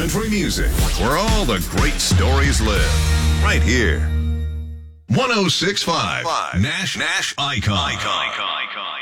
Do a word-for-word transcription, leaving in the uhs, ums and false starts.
country music, where all the great stories live. Right here. one oh six point five Nash Nash Icon. Icon. Icon.